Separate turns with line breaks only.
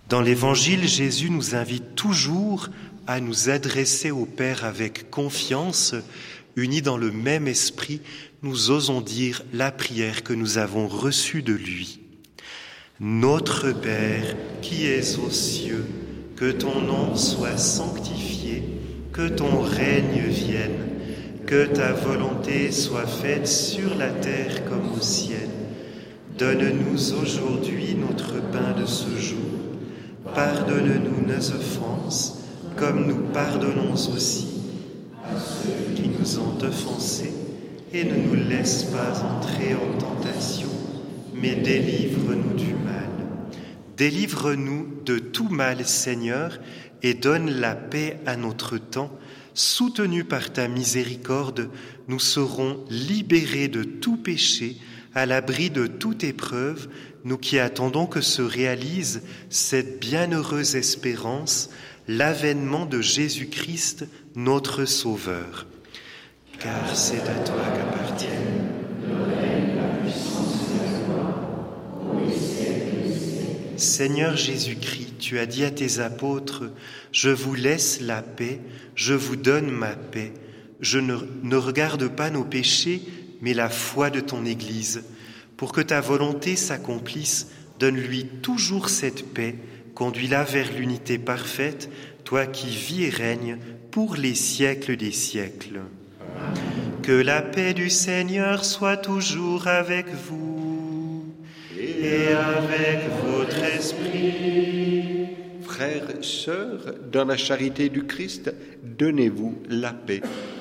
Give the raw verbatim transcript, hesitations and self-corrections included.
Dans l'Évangile, Jésus nous invite toujours à nous adresser au Père avec confiance, unis dans le même esprit, nous osons dire la prière que nous avons reçue de lui. Notre Père, qui es aux cieux, que ton nom soit sanctifié, que ton règne vienne, que ta volonté soit faite sur la terre comme au ciel. Donne-nous aujourd'hui notre pain de ce jour. Pardonne-nous nos offenses, comme nous pardonnons aussi à ceux qui nous ont offensés, et ne nous laisse pas entrer en tentation, mais délivre-nous du mal. Délivre-nous de tout mal, Seigneur, et donne la paix à notre temps. Soutenus par ta miséricorde, nous serons libérés de tout péché, à l'abri de toute épreuve, nous qui attendons que se réalise cette bienheureuse espérance, l'avènement de Jésus-Christ, notre Sauveur. Car c'est à toi qu'appartiennent le règne, la puissance et la gloire, pour les siècles des siècles. Seigneur Jésus-Christ, tu as dit à tes apôtres, « Je vous laisse la paix, je vous donne ma paix. Je ne, ne regarde pas nos péchés, mais la foi de ton Église. Pour que ta volonté s'accomplisse, donne-lui toujours cette paix, conduis-la vers l'unité parfaite, toi qui vis et règnes pour les siècles des siècles. » Que la paix du Seigneur soit toujours avec vous et avec votre esprit.
Frères, sœurs, dans la charité du Christ, donnez-vous la paix.